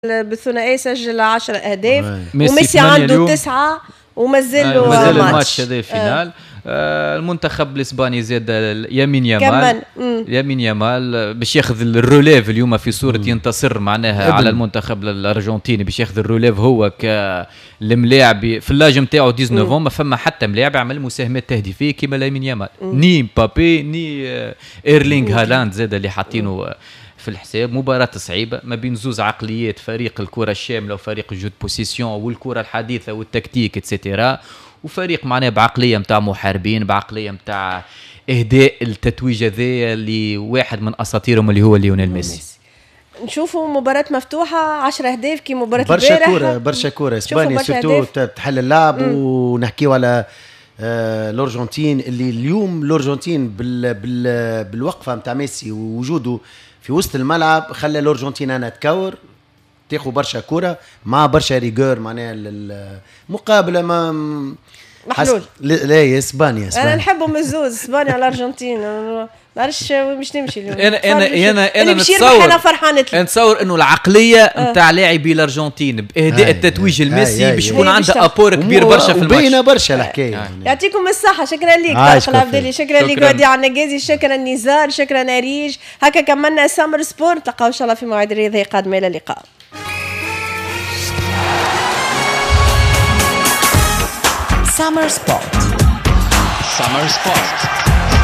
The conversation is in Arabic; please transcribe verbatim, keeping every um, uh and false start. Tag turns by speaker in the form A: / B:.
A: بالثنائي سجل عشرة أهداف وميسي عنده تسعة ومازال له
B: مازال الماتش هذا فينال. آه المنتخب الاسباني زاد يمين يامال يمين يامال باش ياخذ الروليف اليوم في صوره مم. ينتصر معناها أبن. على المنتخب الارجنتيني باش ياخذ الروليف هو كالملاعب في اللاج نتاعو تسعة عشر ما فما حتى ملاعب يعمل مساهمات تهديفيه كيما يمين يامال ني مبابي ني ايرلينغ هالاند زاد اللي حاطينه في الحساب. مباراة صعيبة ما بين زوز عقليات، فريق الكرة الشاملة وفريق الجود بوسيسيون والكرة الحديثة والتكتيك اتسيتيرا، وفريق معناه بعقلية متاع محاربين، بعقلية متاع إهداء التتويج هذايا لواحد من أساطيرهم اللي هو ليونيل ميسي.
A: نشوفوا مباراة مفتوحة عشرة أهداف كي مباراة
C: برشا كورة برشا كورة إسبانيا سورتو تحل اللعب. ونحكيوا على آه الأرجنتين اللي اليوم الأرجنتين بال بال بالوقفة متاع ميسي ووجوده في وسط الملعب خلى الأرجنتين أنا تكور تاخذ برشا كرة مع برشا ريغور معناها المقابلة ما
A: محلول.
C: لا إسبانيا
A: أنا نحبهم الزوز إسبانيا على الأرجنتين نعرفش مش نمشي اليوم.
B: أنا أنا أنا أنا نتصور أنا فرحانة نتصور إنه العقلية نتاع أه. لاعبي الأرجنتين بإهداء التتويج الميسي باش يكون عنده أبور كبير برشا في الماتش.
C: وبينا برشا الحكاية.
A: يعطيكم الصحة. شكرا ليك داخل عبدالي، شكرا ليك ودي عنا جازي، شكرا نزار، شكرا نريج. هكا كملنا سامر سبورت. تلقاو إن شاء الله في موعد رياضي قادم. إلى اللقاء.
D: Summer Sport. Summer Sport.